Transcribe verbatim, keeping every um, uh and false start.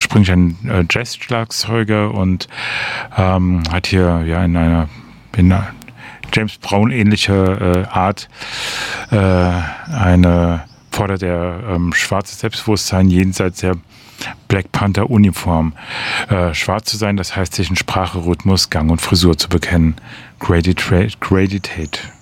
ursprünglich ein äh, Jazz-Schlagzeuger und ähm, hat hier ja in einer, in einer James Brown ähnliche äh, Art äh, eine fordert er ähm, schwarzes Selbstbewusstsein jenseits der Black Panther Uniform. Äh, schwarz zu sein, das heißt sich in Sprache, Rhythmus, Gang und Frisur zu bekennen. Grady, Grady Tate.